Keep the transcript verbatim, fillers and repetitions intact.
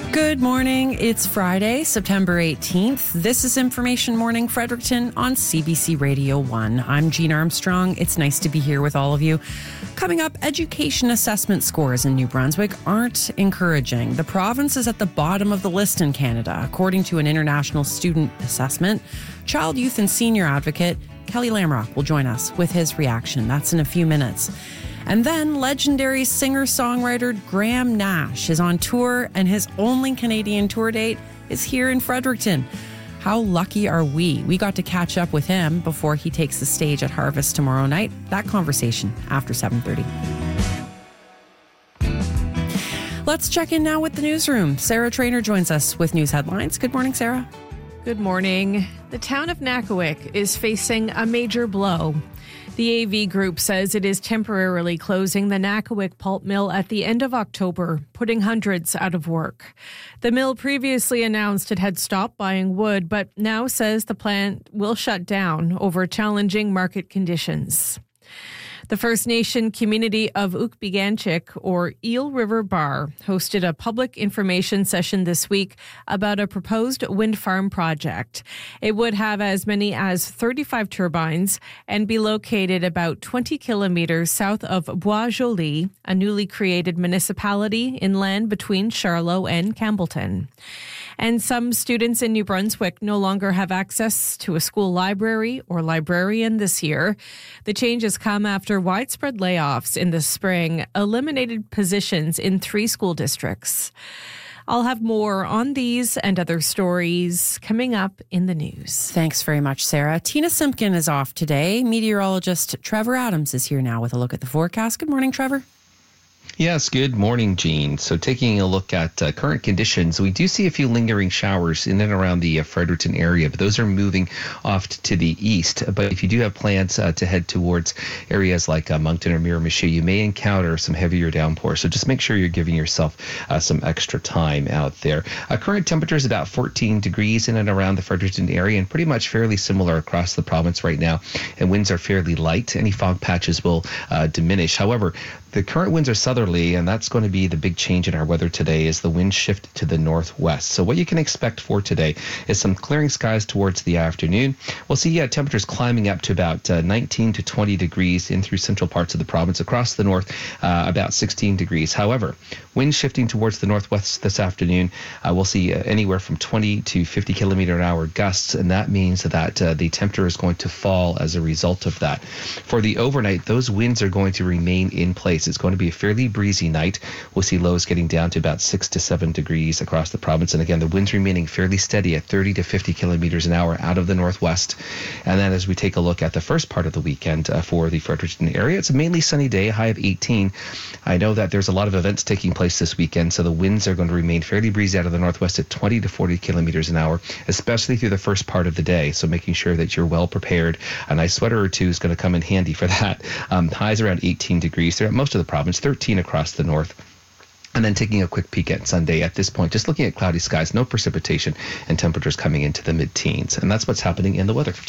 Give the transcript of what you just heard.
Good morning. It's Friday, September eighteenth. This is Information Morning Fredericton on C B C Radio one. I'm Jean Armstrong. It's nice to be here with all of you. Coming up, education assessment scores in New Brunswick aren't encouraging. The province is at the bottom of the list in Canada, according to an international student assessment. Child, youth, and senior advocate Kelly Lamrock will join us with his reaction. That's in a few minutes. And then legendary singer-songwriter Graham Nash is on tour, and his only Canadian tour date is here in Fredericton. How lucky are we? We got to catch up with him before he takes the stage at Harvest tomorrow night. That conversation after seven thirty. Let's check in now with the newsroom. Sarah Trainer joins us with news headlines. Good morning, Sarah. Good morning. The town of Nakawic is facing a major blow. The A V Group says it is temporarily closing the Nakawic pulp mill at the end of October, putting hundreds out of work. The mill previously announced it had stopped buying wood, but now says the plant will shut down over challenging market conditions. The First Nation community of Ukpiganchik, or Eel River Bar, hosted a public information session this week about a proposed wind farm project. It would have as many as thirty-five turbines and be located about twenty kilometers south of Bois Joli, a newly created municipality in land between Charlot and Campbellton. And some students in New Brunswick no longer have access to a school library or librarian this year. The changes come after widespread layoffs in the spring eliminated positions in three school districts. I'll have more on these and other stories coming up in the news. Thanks very much, Sarah. Tina Simpkin is off today. Meteorologist Trevor Adams is here now with a look at the forecast. Good morning, Trevor. Yes, good morning, Jean. So taking a look at uh, current conditions, we do see a few lingering showers in and around the uh, Fredericton area, but those are moving off to the east. But if you do have plans uh, to head towards areas like uh, Moncton or Miramichi, you may encounter some heavier downpours. So just make sure you're giving yourself uh, some extra time out there. Uh, current temperature is about fourteen degrees in and around the Fredericton area, and pretty much fairly similar across the province right now. And winds are fairly light. Any fog patches will uh, diminish. However, the current winds are southerly, and that's going to be the big change in our weather today as the wind shift to the northwest. So what you can expect for today is some clearing skies towards the afternoon. We'll see uh, temperatures climbing up to about uh, nineteen to twenty degrees in through central parts of the province. Across the north, uh, about sixteen degrees. However, wind shifting towards the northwest this afternoon, uh, we'll see uh, anywhere from twenty to fifty kilometer an hour gusts, and that means that uh, the temperature is going to fall as a result of that. For the overnight, those winds are going to remain in place. It's going to be a fairly breezy night. We'll see lows getting down to about six to seven degrees across the province. And again, the winds remaining fairly steady at thirty to fifty kilometers an hour out of the northwest. And then as we take a look at the first part of the weekend uh, for the Fredericton area, it's a mainly sunny day, a high of eighteen. I know that there's a lot of events taking place this weekend, so the winds are going to remain fairly breezy out of the northwest at twenty to forty kilometers an hour, especially through the first part of the day. So making sure that you're well prepared. A nice sweater or two is going to come in handy for that. Um, highs around eighteen degrees. They're at most of the province, thirteen across the north. And then taking a quick peek at Sunday at this point, just looking at cloudy skies, no precipitation, and temperatures coming into the mid-teens. And that's what's happening in the weather.